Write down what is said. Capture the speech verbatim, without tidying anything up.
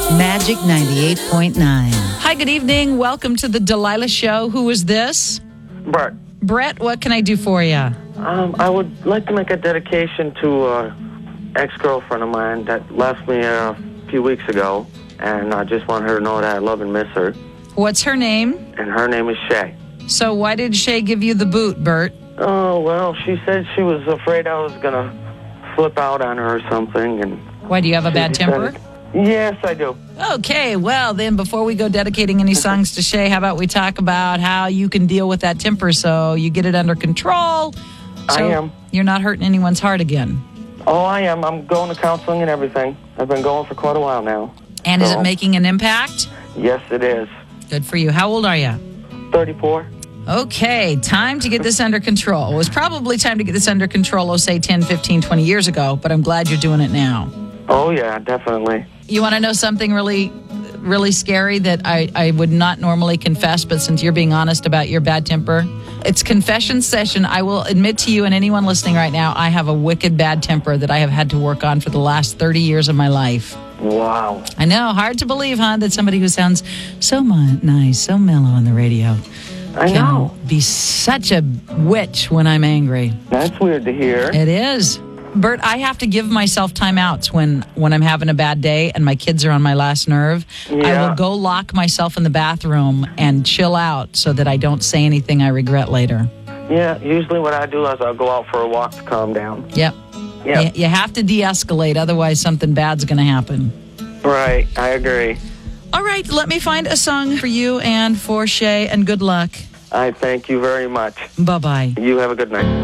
Magic ninety-eight point nine. Hi, good evening. Welcome to the Delilah Show. Who is this? Brett. Brett, what can I do for you? Um, I would like to make a dedication to an ex-girlfriend of mine that left me a few weeks ago, and I just want her to know that I love and miss her. What's her name? And her name is Shay. So why did Shay give you the boot, Bert? Oh, well, she said she was afraid I was going to flip out on her or something. And Why, do you have a bad temper? Yes, I do. Okay, well, then before we go dedicating any songs to Shay, how about we talk about how you can deal with that temper so you get it under control? So I am. You're not hurting anyone's heart again. Oh, I am. I'm going to counseling and everything. I've been going for quite a while now. And so, is it making an impact? Yes, it is. Good for you. How old are you? thirty-four. Okay, time to get this under control. It was probably time to get this under control, oh, say ten, fifteen, twenty years ago, but I'm glad you're doing it now. Oh, yeah, definitely. You want to know something really, really scary that I, I would not normally confess, but since you're being honest about your bad temper, it's confession session. I will admit to you and anyone listening right now, I have a wicked bad temper that I have had to work on for the last thirty years of my life. Wow. I know, hard to believe, huh, that somebody who sounds so mo- nice, so mellow on the radio I can know. be such a witch when I'm angry. That's weird to hear. It is. Bert, I have to give myself timeouts when, when I'm having a bad day and my kids are on my last nerve. Yeah. I will go lock myself in the bathroom and chill out so that I don't say anything I regret later. Yeah, usually what I do is I'll go out for a walk to calm down. Yep. Yeah. You, you have to de-escalate, otherwise something bad's going to happen. Right, I agree. All right, let me find a song for you and for Shay, and good luck. I thank you very much. Bye-bye. You have a good night.